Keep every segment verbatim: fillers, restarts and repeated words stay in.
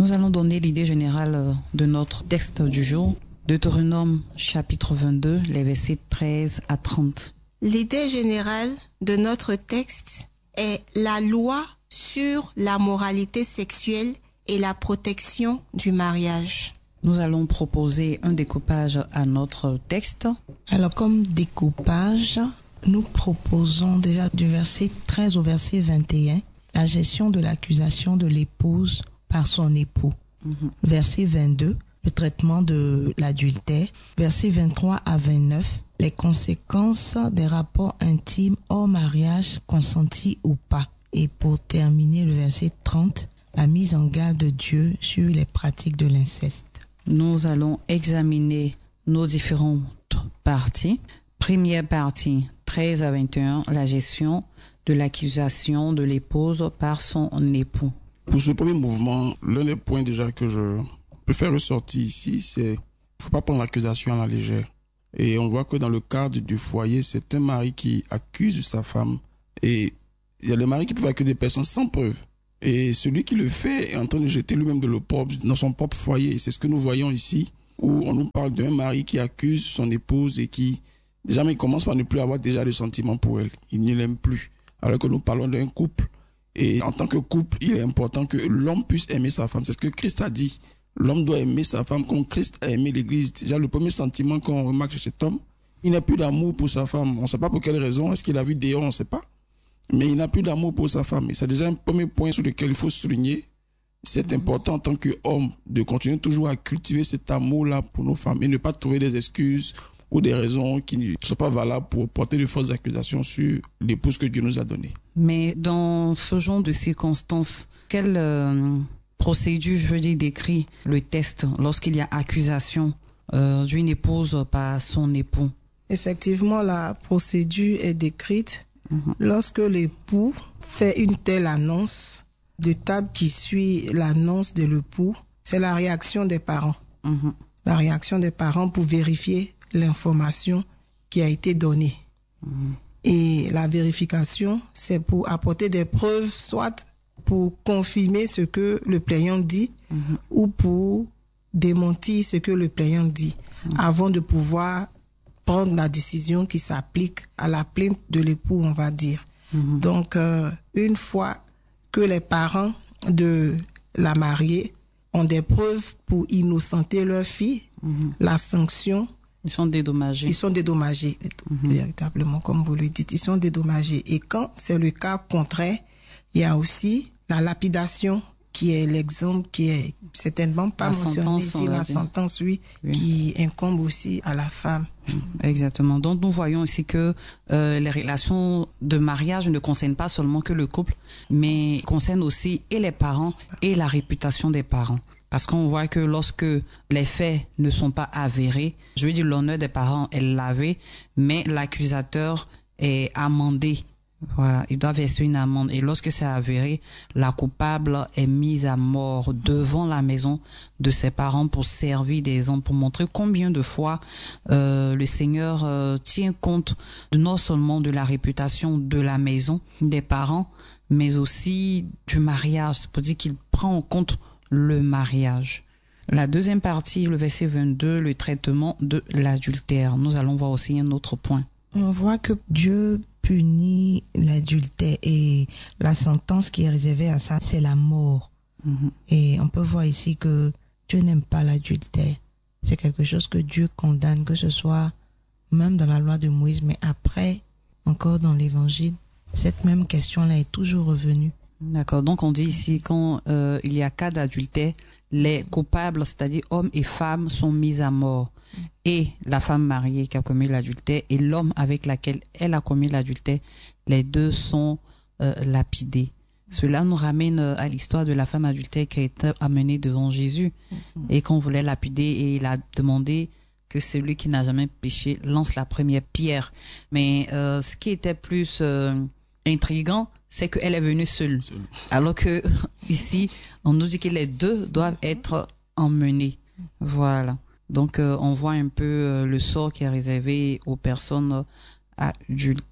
Nous allons donner l'idée générale de notre texte du jour. Deutéronome chapitre vingt-deux, les versets treize à trente. L'idée générale de notre texte est la loi sur la moralité sexuelle et la protection du mariage. Nous allons proposer un découpage à notre texte. Alors, comme découpage, nous proposons déjà du verset treize au verset vingt et un la gestion de l'accusation de l'épouse par son époux. Mm-hmm. Verset vingt-deux, le traitement de l'adultère. Verset vingt-trois à vingt-neuf, les conséquences des rapports intimes hors mariage consentis ou pas. Et pour terminer, le verset trente, la mise en garde de Dieu sur les pratiques de l'inceste. Nous allons examiner nos différentes parties. Première partie, treize à vingt et un, la gestion de l'accusation de l'épouse par son époux. Pour ce premier mouvement, l'un des points déjà que je peux faire ressortir ici, c'est qu'il ne faut pas prendre l'accusation à la légère. Et on voit que dans le cadre du foyer, c'est un mari qui accuse sa femme. Et il y a le mari qui peut accuser des personnes sans preuve. Et celui qui le fait est en train de jeter lui-même de l'opprobre dans son propre foyer. C'est ce que nous voyons ici, où on nous parle d'un mari qui accuse son épouse et qui, déjà, il commence par ne plus avoir déjà de sentiments pour elle. Il ne l'aime plus. Alors que nous parlons d'un couple. Et en tant que couple, il est important que l'homme puisse aimer sa femme. C'est ce que Christ a dit. L'homme doit aimer sa femme comme Christ a aimé l'Église. Déjà, le premier sentiment qu'on remarque chez cet homme, il n'a plus d'amour pour sa femme. On ne sait pas pour quelle raison. Est-ce qu'il a vu Déon? On ne sait pas. Mais il n'a plus d'amour pour sa femme. Et c'est déjà un premier point sur lequel il faut souligner. C'est important en tant qu'homme de continuer toujours à cultiver cet amour-là pour nos femmes et ne pas trouver des excuses ou des raisons qui ne sont pas valables pour porter de fausses accusations sur l'épouse que Dieu nous a donnée. Mais dans ce genre de circonstances, quelle euh, procédure, je veux dire, décrit le test lorsqu'il y a accusation euh, d'une épouse par son époux? Effectivement, la procédure est décrite mm-hmm. lorsque l'époux fait une telle annonce. D'étape qui suit l'annonce de l'époux, c'est la réaction des parents. Mm-hmm. La réaction des parents pour vérifier l'information qui a été donnée. Mm-hmm. Et la vérification, c'est pour apporter des preuves, soit pour confirmer ce que le plaignant dit, mm-hmm. ou pour démentir ce que le plaignant dit, mm-hmm. avant de pouvoir prendre la décision qui s'applique à la plainte de l'époux, on va dire. Mm-hmm. Donc, euh, une fois que les parents de la mariée ont des preuves pour innocenter leur fille, mm-hmm. la sanction... Ils sont dédommagés. Ils sont dédommagés, mm-hmm. véritablement, comme vous le dites. Ils sont dédommagés. Et quand c'est le cas contraire, il y a aussi la lapidation, qui est l'exemple qui est certainement pas la mentionné sentence, ici, la dit. sentence, oui, oui, qui incombe aussi à la femme. Exactement. Donc, nous voyons ici que euh, les relations de mariage ne concernent pas seulement que le couple, mais concernent aussi et les parents et la réputation des parents. Parce qu'on voit que lorsque les faits ne sont pas avérés, je veux dire, l'honneur des parents est lavé, mais l'accusateur est amendé. Voilà, il doit verser une amende. Et lorsque c'est avéré, la coupable est mise à mort devant la maison de ses parents pour servir des hommes, pour montrer combien de fois euh, le Seigneur euh, tient compte de, non seulement de la réputation de la maison, des parents, mais aussi du mariage. C'est pour dire qu'il prend en compte le mariage. La deuxième partie, le verset vingt-deux, le traitement de l'adultère. Nous allons voir aussi un autre point. On voit que Dieu punit l'adultère et la sentence qui est réservée à ça, c'est la mort. Mm-hmm. Et on peut voir ici que Dieu n'aime pas l'adultère. C'est quelque chose que Dieu condamne, que ce soit même dans la loi de Moïse, mais après, encore dans l'évangile, cette même question-là est toujours revenue. D'accord. Donc, on dit ici, quand euh, il y a cas d'adultère, les coupables, c'est-à-dire hommes et femmes, sont mis à mort. Et la femme mariée qui a commis l'adultère et l'homme avec lequel elle a commis l'adultère, les deux sont euh, lapidés. Cela nous ramène à l'histoire de la femme adultère qui a été amenée devant Jésus et qu'on voulait lapider, et il a demandé que celui qui n'a jamais péché lance la première pierre. Mais euh, ce qui était plus euh, intriguant, c'est qu'elle est venue seule. seule. Alors que ici, on nous dit que les deux doivent être emmenés. Voilà. Donc, euh, on voit un peu euh, le sort qui est réservé aux personnes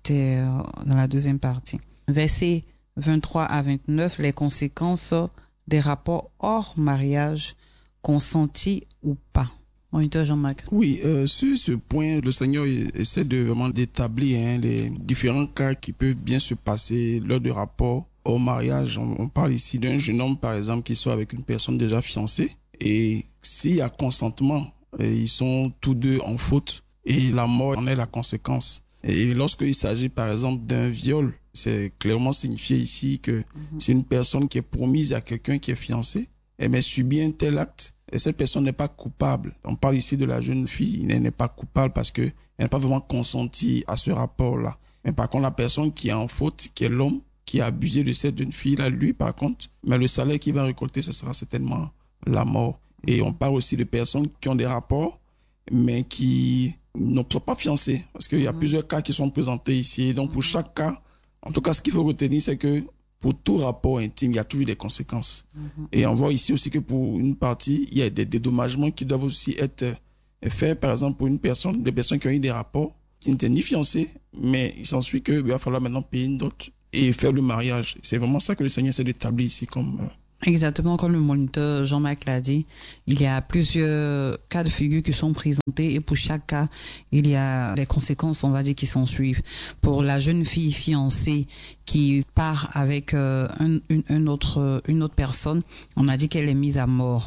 adultères dans la deuxième partie. Versets vingt-trois à vingt-neuf, les conséquences des rapports hors mariage, consentis ou pas. Moniteur Jean-Marc. Oui, euh, sur ce point, le Seigneur essaie de vraiment d'établir hein, les différents cas qui peuvent bien se passer lors de rapports hors mariage. On, on parle ici d'un jeune homme, par exemple, qui sort avec une personne déjà fiancée. Et s'il y a consentement, ils sont tous deux en faute et la mort en est la conséquence. Et lorsqu'il s'agit, par exemple, d'un viol, c'est clairement signifié ici que mm-hmm. c'est une personne qui est promise à quelqu'un qui est fiancé, mais subit un tel acte, et cette personne n'est pas coupable. On parle ici de la jeune fille, elle n'est pas coupable parce qu'elle n'a pas vraiment consenti à ce rapport-là. Mais par contre, la personne qui est en faute, qui est l'homme, qui a abusé de cette jeune fille-là, lui, par contre, mais le salaire qu'il va récolter, ce sera certainement la mort. Et on parle aussi de personnes qui ont des rapports, mais qui ne sont pas fiancées. Parce qu'il y a mmh. plusieurs cas qui sont présentés ici. Donc, pour chaque cas, en tout cas, ce qu'il faut retenir, c'est que pour tout rapport intime, il y a toujours des conséquences. Mmh. Et on voit ici aussi que pour une partie, il y a des dédommagements qui doivent aussi être faits. Par exemple, pour une personne, des personnes qui ont eu des rapports, qui n'étaient ni fiancées, mais il s'ensuit qu'il va falloir maintenant payer une dot et faire le mariage. C'est vraiment ça que le Seigneur essaie d'établir ici comme... Euh, Exactement comme le moniteur Jean-Marc l'a dit, il y a plusieurs cas de figure qui sont présentés et pour chaque cas, il y a des conséquences, on va dire, qui s'en suivent. Pour la jeune fille fiancée qui part avec euh, un, une, une, autre, une autre personne, on a dit qu'elle est mise à mort.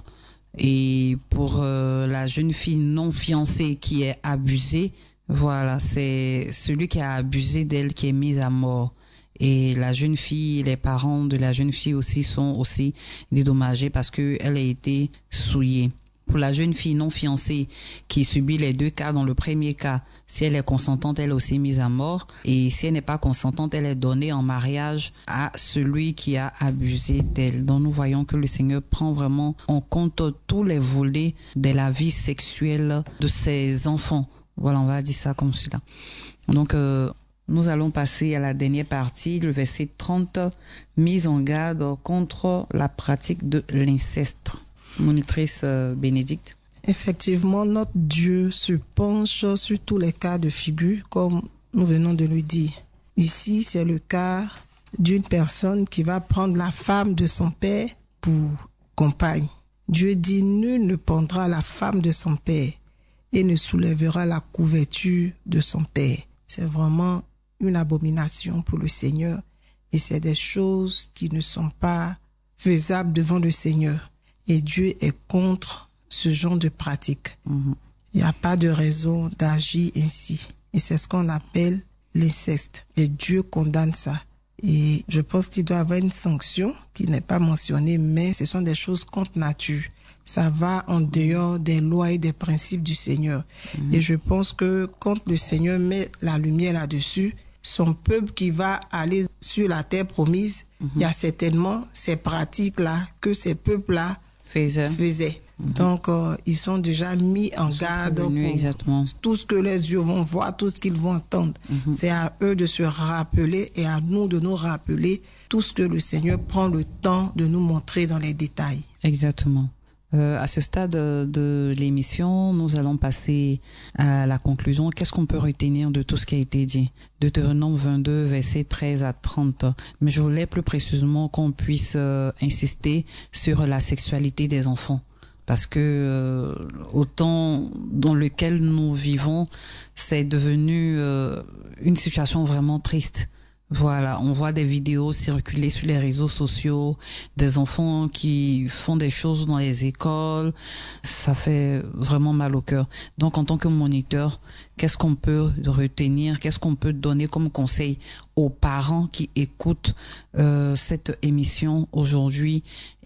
Et pour euh, la jeune fille non fiancée qui est abusée, voilà, c'est celui qui a abusé d'elle qui est mise à mort. Et la jeune fille, les parents de la jeune fille aussi sont aussi dédommagés parce que elle a été souillée. Pour la jeune fille non fiancée qui subit les deux cas, dans le premier cas, si elle est consentante, elle est aussi mise à mort. Et si elle n'est pas consentante, elle est donnée en mariage à celui qui a abusé d'elle. Donc nous voyons que le Seigneur prend vraiment en compte tous les volets de la vie sexuelle de ses enfants. Voilà, on va dire ça comme cela. Donc, euh, nous allons passer à la dernière partie, le verset trente, mise en garde contre la pratique de l'inceste. Monitrice euh, Bénédicte. Effectivement, notre Dieu se penche sur tous les cas de figure, comme nous venons de le dire. Ici, c'est le cas d'une personne qui va prendre la femme de son père pour compagne. Dieu dit, nul ne prendra la femme de son père et ne soulèvera la couverture de son père. C'est vraiment une abomination pour le Seigneur et c'est des choses qui ne sont pas faisables devant le Seigneur et Dieu est contre ce genre de pratique. Mm-hmm. Il n'y a pas de raison d'agir ainsi et c'est ce qu'on appelle l'inceste et Dieu condamne ça et je pense qu'il doit y avoir une sanction qui n'est pas mentionnée mais ce sont des choses contre nature. Ça va en dehors des lois et des principes du Seigneur. Mmh. Et je pense que quand le Seigneur met la lumière là-dessus, son peuple qui va aller sur la terre promise, mmh. il y a certainement ces pratiques-là que ces peuples-là faisaient. faisaient. Mmh. Donc, euh, ils sont déjà mis en ils garde pour exactement. tout ce que les yeux vont voir, tout ce qu'ils vont entendre. Mmh. C'est à eux de se rappeler et à nous de nous rappeler tout ce que le Seigneur prend le temps de nous montrer dans les détails. Exactement. Euh, à ce stade de l'émission, nous allons passer à la conclusion. Qu'est-ce qu'on peut retenir de tout ce qui a été dit? Deutéronome vingt-deux, versets treize à trente. Mais je voulais plus précisément qu'on puisse euh, insister sur la sexualité des enfants. Parce que euh, au temps dans lequel nous vivons, c'est devenu euh, une situation vraiment triste. Voilà, on voit des vidéos circuler sur les réseaux sociaux, des enfants qui font des choses dans les écoles, ça fait vraiment mal au cœur. Donc en tant que moniteur, qu'est-ce qu'on peut retenir, qu'est-ce qu'on peut donner comme conseil aux parents qui écoutent euh, cette émission aujourd'hui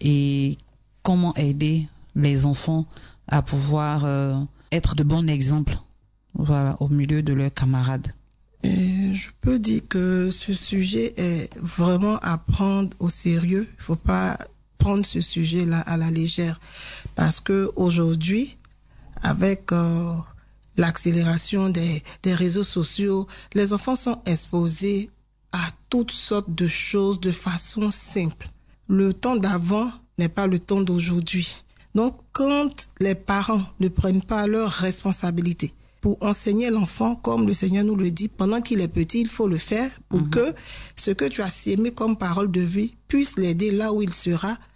et comment aider les enfants à pouvoir euh, être de bons exemples, voilà, au milieu de leurs camarades? Et je peux dire que ce sujet est vraiment à prendre au sérieux. Il ne faut pas prendre ce sujet-là à la légère. Parce que aujourd'hui, avec euh, l'accélération des, des réseaux sociaux, les enfants sont exposés à toutes sortes de choses de façon simple. Le temps d'avant n'est pas le temps d'aujourd'hui. Donc, quand les parents ne prennent pas leurs responsabilités, pour enseigner l'enfant, comme le Seigneur nous le dit, pendant qu'il est petit, il faut le faire pour mmh. que ce que tu as sémé comme parole de vie puisse l'aider là où il sera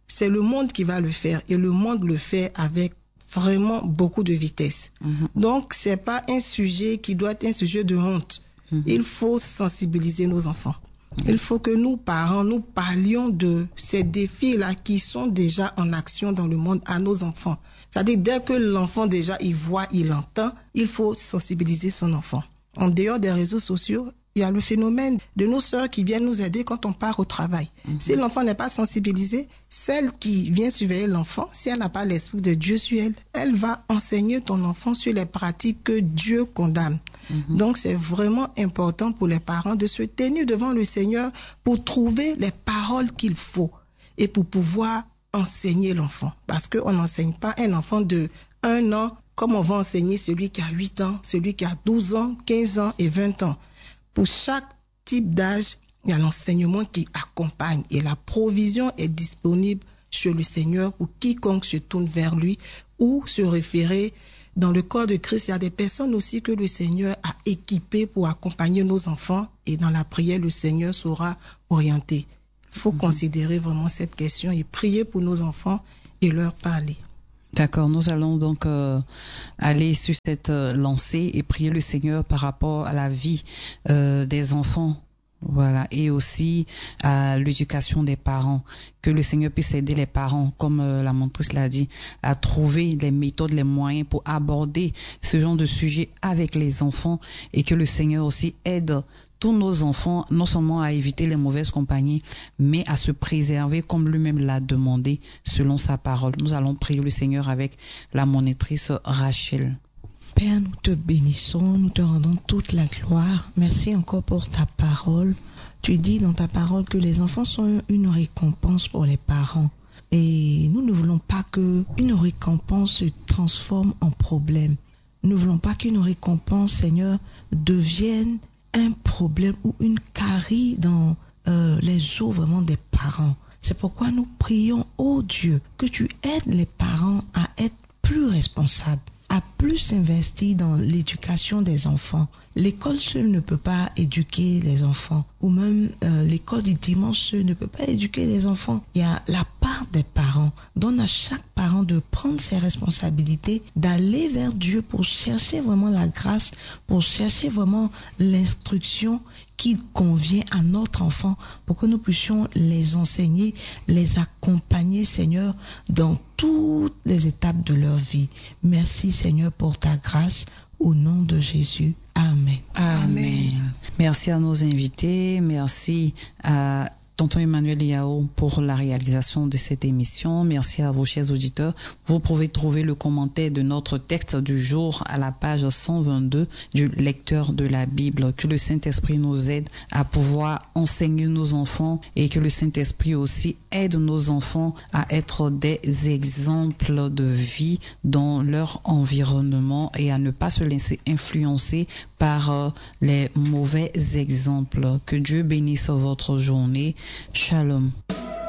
c'est le monde qui va le faire et le monde le fait avec vraiment beaucoup de vitesse. Mm-hmm. Donc, c'est pas un sujet qui doit être un sujet de honte. Mm-hmm. Il faut sensibiliser nos enfants. Mm-hmm. Il faut que nous, parents, nous parlions de ces défis-là qui sont déjà en action dans le monde à nos enfants. C'est-à-dire, dès que l'enfant déjà, il voit, il entend, il faut sensibiliser son enfant. En dehors des réseaux sociaux, il y a le phénomène de nos sœurs qui viennent nous aider quand on part au travail. Mm-hmm. Si l'enfant n'est pas sensibilisé, celle qui vient surveiller l'enfant, si elle n'a pas l'esprit de Dieu sur elle, elle va enseigner ton enfant sur les pratiques que Dieu condamne. Mm-hmm. Donc, c'est vraiment important pour les parents de se tenir devant le Seigneur pour trouver les paroles qu'il faut et pour pouvoir enseigner l'enfant. Parce qu'on n'enseigne pas un enfant de un an comme on va enseigner celui qui a huit ans, celui qui a douze ans, quinze ans et vingt ans. Pour chaque type d'âge, il y a l'enseignement qui accompagne et la provision est disponible chez le Seigneur pour quiconque se tourne vers lui ou se référer. Dans le corps de Christ, il y a des personnes aussi que le Seigneur a équipées pour accompagner nos enfants et dans la prière, le Seigneur saura orienter. Il faut mmh. considérer vraiment cette question et prier pour nos enfants et leur parler. D'accord, nous allons donc euh, aller sur cette euh, lancée et prier le Seigneur par rapport à la vie euh, des enfants, voilà, et aussi à l'éducation des parents, que le Seigneur puisse aider les parents, comme euh, la mentrice l'a dit, à trouver les méthodes, les moyens pour aborder ce genre de sujet avec les enfants et que le Seigneur aussi aide tous nos enfants, non seulement à éviter les mauvaises compagnies, mais à se préserver comme lui-même l'a demandé selon sa parole. Nous allons prier le Seigneur avec la monitrice Rachel. Père, nous te bénissons, nous te rendons toute la gloire. Merci encore pour ta parole. Tu dis dans ta parole que les enfants sont une récompense pour les parents. Et nous ne voulons pas qu'une récompense se transforme en problème. Nous ne voulons pas qu'une récompense, Seigneur, devienne un problème ou une carie dans euh, les eaux vraiment des parents. C'est pourquoi nous prions, ô Dieu, que tu aides les parents à être plus responsables, à plus s'investir dans l'éducation des enfants. L'école seule ne peut pas éduquer les enfants, ou même euh, l'école du dimanche seule ne peut pas éduquer les enfants. Il y a la part des parents. Donne à chaque parent de prendre ses responsabilités, d'aller vers Dieu pour chercher vraiment la grâce, pour chercher vraiment l'instruction qui convient à notre enfant, pour que nous puissions les enseigner, les accompagner, Seigneur, dans toutes les étapes de leur vie. Merci, Seigneur, pour ta grâce. Au nom de Jésus. Amen. Amen. Amen. Merci à nos invités. Merci à Tonton Emmanuel Yao pour la réalisation de cette émission. Merci à vos chers auditeurs. Vous pouvez trouver le commentaire de notre texte du jour à la page cent vingt-deux du lecteur de la Bible. Que le Saint-Esprit nous aide à pouvoir enseigner nos enfants et que le Saint-Esprit aussi aide nos enfants à être des exemples de vie dans leur environnement et à ne pas se laisser influencer par euh, les mauvais exemples. Que Dieu bénisse votre journée. Shalom.